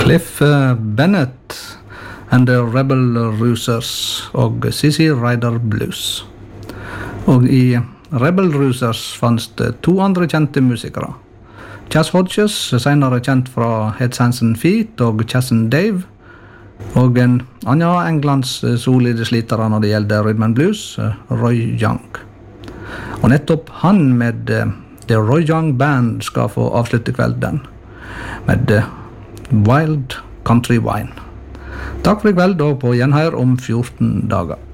Cliff Bennett and the Rebel Roosers og Sissy Rider Blues. Og i Rebel Roosers fanns det 2 andre kjente musikere. Chas Hodges, senere kjent fra Heads, Hands and Feet og Chassin' Dave, og en annen Englands solide slitere når det gjelder rhythm and blues, Roy Young. Og nettopp han med The Roy Young Band skal få avslutte kvelden med Wild Country Wine. Takk for i kveld, og på gjenhør om 14 dager.